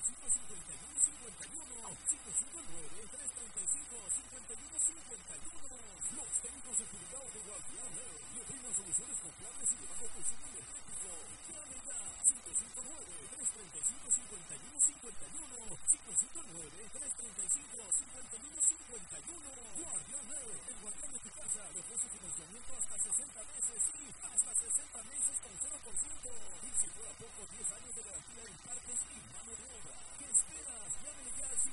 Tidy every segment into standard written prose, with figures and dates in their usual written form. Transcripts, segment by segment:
Los técnicos certificados de Guardián le brindan soluciones confiables y de bajo consumo energético. Llame ya 559-335-5151. 559-335-5151. Guardián, el guardián de tu casa, le ofrece financiamiento hasta 60 meses y hasta 60 meses con 0%. Y si fuera poco, 10 años de garantía en partes y mano de obra. ¿Qué esperas? Llame ya al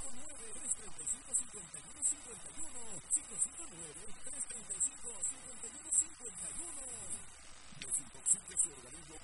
559-335-5151. 559-335-5151. Desintoxique su organismo